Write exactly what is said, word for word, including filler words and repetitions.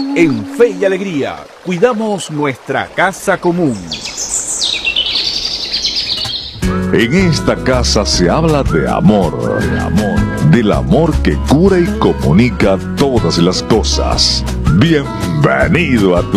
En Fe y Alegría, cuidamos nuestra casa común. En esta casa se habla de amor, de amor, del amor que cura y comunica todas las cosas. Bienvenido a tu